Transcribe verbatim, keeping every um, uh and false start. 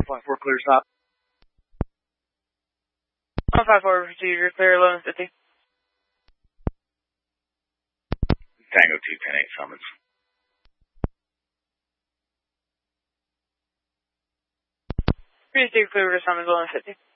five four, clear stop. one five four, procedure, clear eleven fifty. Tango two ten eight summons. Procedure, clear to summons eleven fifty.